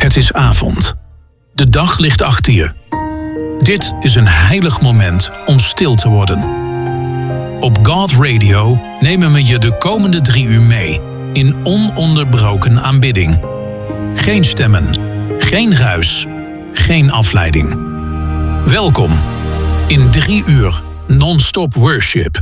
Het is avond. De dag ligt achter je. Dit is een heilig moment om stil te worden. Op God Radio nemen we je de komende 3 uur mee in ononderbroken aanbidding. Geen stemmen, geen ruis, geen afleiding. Welkom in 3 uur non-stop worship.